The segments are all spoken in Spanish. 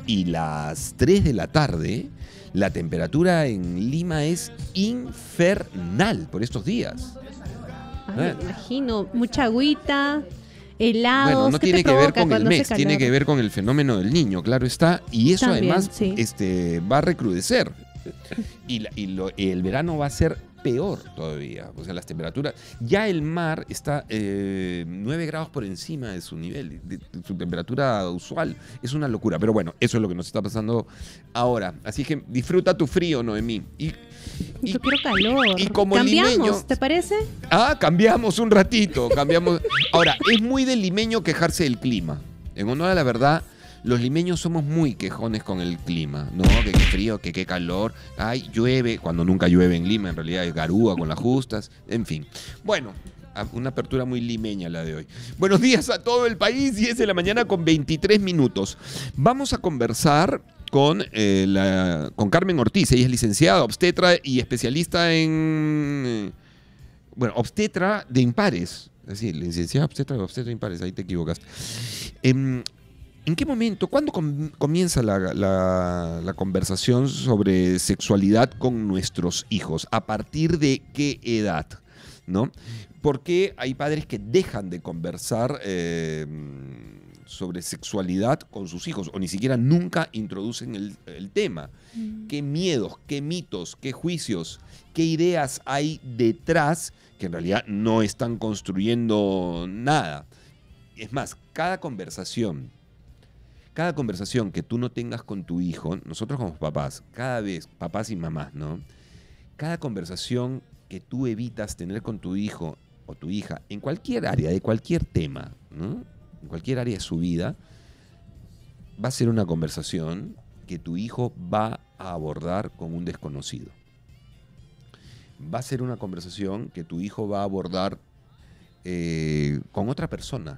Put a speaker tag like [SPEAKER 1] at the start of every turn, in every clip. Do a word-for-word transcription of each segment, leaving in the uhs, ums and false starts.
[SPEAKER 1] y las tres de la tarde, la temperatura en Lima es infernal por estos días.
[SPEAKER 2] Ay, me imagino, mucha agüita, helados.
[SPEAKER 1] Bueno, no
[SPEAKER 2] ¿qué
[SPEAKER 1] tiene
[SPEAKER 2] te
[SPEAKER 1] que ver
[SPEAKER 2] provoca
[SPEAKER 1] con el
[SPEAKER 2] cuando hace
[SPEAKER 1] mes, tiene
[SPEAKER 2] calor?
[SPEAKER 1] que ver con el fenómeno del Niño, claro está. Y eso
[SPEAKER 2] También,
[SPEAKER 1] además
[SPEAKER 2] sí.
[SPEAKER 1] este, va a recrudecer. Y, la- y lo- el verano va a ser peor todavía. O sea, las temperaturas. Ya el mar está eh, nueve grados por encima de su nivel, de, de su temperatura usual. Es una locura. Pero bueno, eso es lo que nos está pasando ahora. Así que disfruta tu frío, Noemí. Y, y-
[SPEAKER 2] Yo quiero calor.
[SPEAKER 1] y como
[SPEAKER 2] ¿Cambiamos,
[SPEAKER 1] limeño-
[SPEAKER 2] te parece?
[SPEAKER 1] Ah, cambiamos un ratito, cambiamos. Ahora, es muy del limeño quejarse del clima. En honor a la verdad, los limeños somos muy quejones con el clima, ¿no? Que qué frío, que qué calor. Ay, llueve, cuando nunca llueve en Lima, en realidad es garúa con las justas, en fin. Bueno, a- una apertura muy limeña la de hoy. Buenos días a todo el país, diez de la mañana con veintitrés minutos. Vamos a conversar con, eh, la, con Carmen Ortiz. Ella es licenciada, obstetra y especialista en... Bueno, obstetra de impares. Es decir, licenciada obstetra, obstetra de impares, ahí te equivocaste. Em, ¿En qué momento, cuándo com- comienza la, la- la conversación sobre sexualidad con nuestros hijos? ¿A partir de qué edad? ¿No? Porque hay padres que dejan de conversar eh, sobre sexualidad con sus hijos o ni siquiera nunca introducen el, el tema. ¿Qué miedos, qué mitos, qué juicios, qué ideas hay detrás que en realidad no están construyendo nada? Es más, cada conversación, cada conversación que tú no tengas con tu hijo, nosotros como papás, cada vez, papás y mamás, ¿no? Cada conversación que tú evitas tener con tu hijo o tu hija en cualquier área, de cualquier tema, ¿no? En cualquier área de su vida, va a ser una conversación que tu hijo va a abordar con un desconocido. Va a ser una conversación que tu hijo va a abordar eh, con otra persona.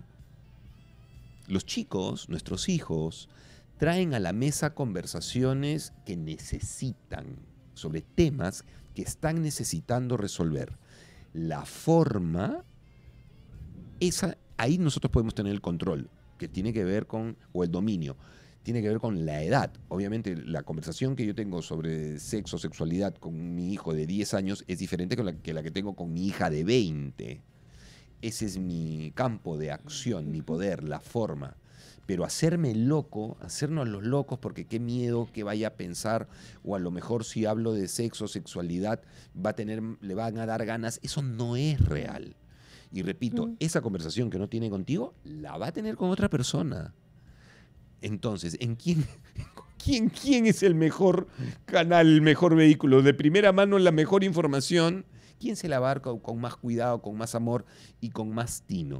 [SPEAKER 1] Los chicos, nuestros hijos, traen a la mesa conversaciones que necesitan, sobre temas que están necesitando resolver. La forma, esa, ahí nosotros podemos tener el control, que tiene que ver con, o el dominio, tiene que ver con la edad. Obviamente, la conversación que yo tengo sobre sexo, sexualidad con mi hijo de diez años es diferente que la que, la que tengo con mi hija de veinte. Ese es mi campo de acción, mi poder, la forma. Pero hacerme loco, hacernos los locos porque qué miedo que vaya a pensar, o a lo mejor si hablo de sexo, sexualidad, va a tener, le van a dar ganas, eso no es real. Y repito,
[SPEAKER 2] Mm.
[SPEAKER 1] esa conversación que no tiene contigo, la va a tener con otra persona. Entonces, ¿en quién, quién, quién es el mejor canal, el mejor vehículo? De primera mano, la mejor información. ¿Quién se la va a dar con, con más cuidado, con más amor y con más tino?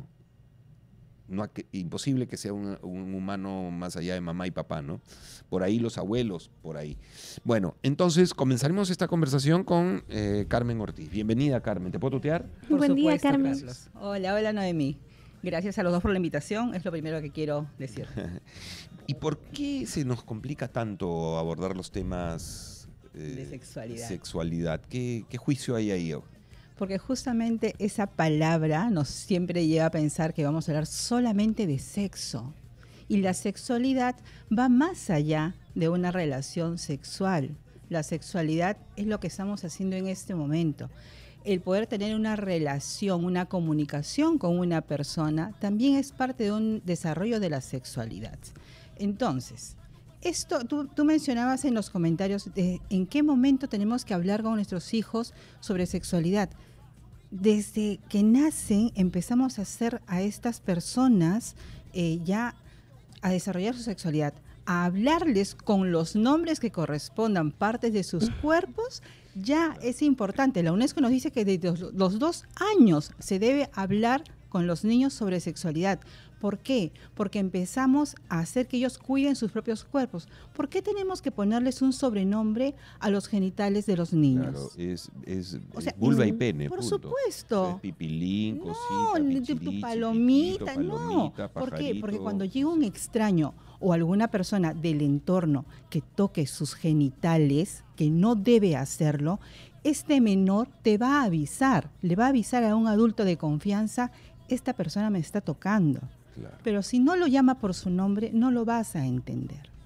[SPEAKER 1] No, ha que- imposible que sea un, un humano más allá de mamá y papá, ¿no? Por ahí los abuelos, por ahí. Bueno, entonces comenzaremos esta conversación con eh, Carmen Ortiz. Bienvenida, Carmen. ¿Te puedo tutear?
[SPEAKER 2] Muy buen día,
[SPEAKER 3] supuesto,
[SPEAKER 2] Carmen.
[SPEAKER 3] Carlos. Hola, hola Noemí. Gracias a los dos por la invitación, es lo primero que quiero decir.
[SPEAKER 1] ¿Y por qué se nos complica tanto abordar los temas eh,
[SPEAKER 3] De sexualidad.
[SPEAKER 1] sexualidad? ¿Qué, qué juicio hay ahí?
[SPEAKER 3] Porque justamente esa palabra nos siempre lleva a pensar que vamos a hablar solamente de sexo. Y la sexualidad va más allá de una relación sexual. La sexualidad es lo que estamos haciendo en este momento. El poder tener una relación, una comunicación con una persona, también es parte de un desarrollo de la sexualidad. Entonces, esto tú, tú mencionabas en los comentarios de en qué momento tenemos que hablar con nuestros hijos sobre sexualidad. Desde que nacen empezamos a hacer a estas personas eh, ya a desarrollar su sexualidad, a hablarles con los nombres que correspondan, partes de sus cuerpos, ya es importante. La UNESCO nos dice que desde los, los dos años se debe hablar con los niños sobre sexualidad. ¿Por qué? Porque empezamos a hacer que ellos cuiden sus propios cuerpos. ¿Por qué tenemos que ponerles un sobrenombre a los genitales de los niños?
[SPEAKER 1] Claro, es, es,
[SPEAKER 3] O sea,
[SPEAKER 1] es vulva y
[SPEAKER 3] mm,
[SPEAKER 1] pene.
[SPEAKER 3] por
[SPEAKER 1] punto.
[SPEAKER 3] supuesto.
[SPEAKER 1] Es pipilín,
[SPEAKER 3] No,
[SPEAKER 1] cosita,
[SPEAKER 3] ni tu-
[SPEAKER 1] pichirichi,
[SPEAKER 3] tu palomita,
[SPEAKER 1] piquito,
[SPEAKER 3] no.
[SPEAKER 1] palomita,
[SPEAKER 3] ¿Por qué?
[SPEAKER 1] pajarito.
[SPEAKER 3] Porque cuando llega un extraño o alguna persona del entorno que toque sus genitales, que no debe hacerlo, este menor te va a avisar, le va a avisar a un adulto de confianza, esta persona me está tocando.
[SPEAKER 1] Claro.
[SPEAKER 3] Pero si no lo llama por su nombre, no lo vas a entender.